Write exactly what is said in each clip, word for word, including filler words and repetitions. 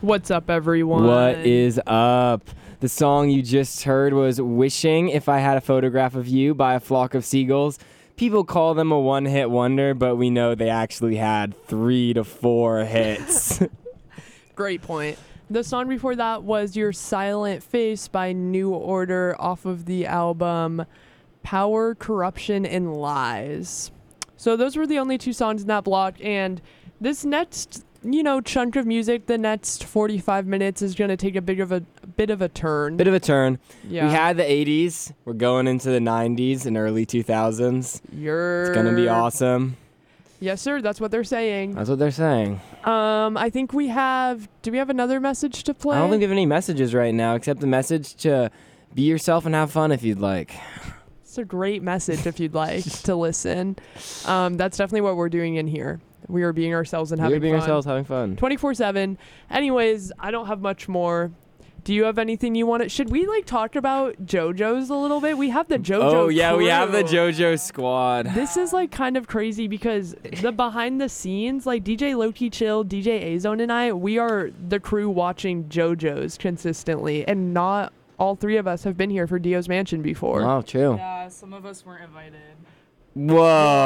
What's up, everyone? What is up? The song you just heard was Wishing If I Had a Photograph of You by A Flock of Seagulls. People call them a one-hit wonder, but we know they actually had three to four hits. Great point. The song before that was Your Silent Face by New Order off of the album Power, Corruption, and Lies. So those were the only two songs in that block, and this next, you know, chunk of music, the next forty-five minutes is going to take a bit of a, a bit of a turn. Bit of a turn. Yeah. We had the eighties. We're going into the nineties and early two thousands. You're... It's going to be awesome. Yes, sir. That's what they're saying. That's what they're saying. Um, I think we have... Do we have another message to play? I don't think we have any messages right now except the message to be yourself and have fun if you'd like. It's a great message if you'd like to listen. Um, that's definitely what we're doing in here. We are being ourselves and having We're being fun. ourselves, having fun. twenty-four seven. Anyways, I don't have much more. Do you have anything you want to... Should we, like, talk about JoJo's a little bit? We have the JoJo Oh, yeah, we crew. have the JoJo squad. This is, like, kind of crazy because the behind the scenes, like, D J Loki Chill, D J A-Zone, and I, we are the crew watching JoJo's consistently, and not all three of us have been here for Dio's Mansion before. Oh, true. Yeah, some of us weren't invited. Whoa.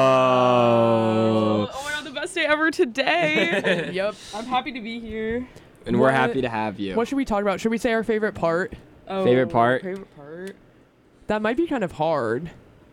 Oh, oh my god, the best day ever today. Yep. I'm happy to be here. And we're What- happy to have you. What should we talk about? Should we say our favorite part? Oh, Favorite part? Favorite part? That might be kind of hard.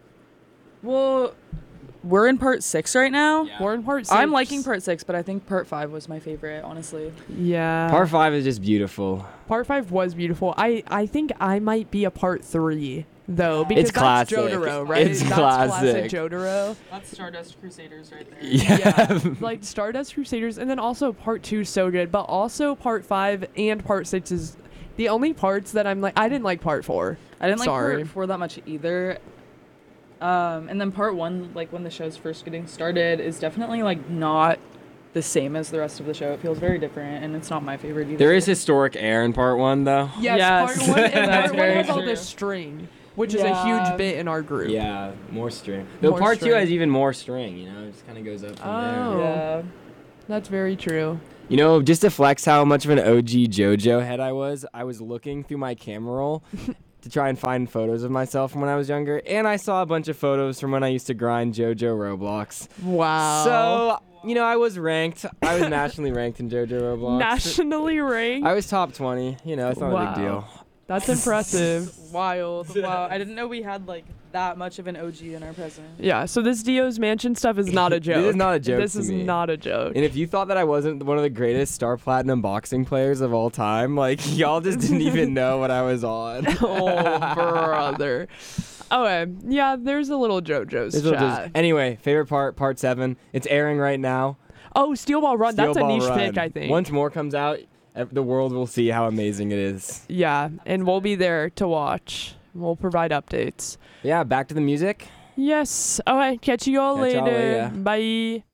Well, we're in part six right now. Yeah. We're in part six. I'm liking part six, but I think part five was my favorite, honestly. Yeah. Part five is just beautiful. Part five was beautiful. I, I think I might be a part three, though, because It's that's classic. Jotaro, right? It's that's classic. Jotaro. That's Stardust Crusaders right there. Yeah. Like Stardust Crusaders, and then also part two so good, but also part five and part six is the only parts that I'm like, I didn't like part four. I didn't like Sorry. part four that much either. Um, and then part one, like when the show's first getting started, is definitely like not the same as the rest of the show. It feels very different, and it's not my favorite either. There is historic air in part one, though. Yes, Yes. part one, and That's part one very has all true. this string, which is a Yeah. huge bit in our group. Yeah, more string. Though More part two string. has even more string, you know? It just kind of goes up from Oh. there. Yeah. That's very true. You know, just to flex how much of an O G JoJo head I was, I was looking through my camera roll to try and find photos of myself from when I was younger, and I saw a bunch of photos from when I used to grind JoJo Roblox. Wow. So, you know, I was ranked. I was nationally ranked in JoJo Roblox. Nationally ranked. I was top twenty. You know, it's not a Wow. big deal. That's impressive. Wild. Wow. I didn't know we had like that much of an O G in our present. Yeah, so this Dio's Mansion stuff is not a joke. This is not a joke This to is me. not a joke. And if you thought that I wasn't one of the greatest Star Platinum boxing players of all time, like, y'all just didn't even know what I was on. Oh, brother. Okay, yeah, there's a little JoJo's This will chat. just- anyway, favorite part, part seven. It's airing right now. Oh, Steel Ball Run. Steel That's a Ball niche Run. pick, I think. Once more comes out, ev- the world will see how amazing it is. Yeah, and we'll be there to watch. We'll provide updates. Yeah, back to the music. Yes. Okay, catch you all Catch y'all later. later. Bye.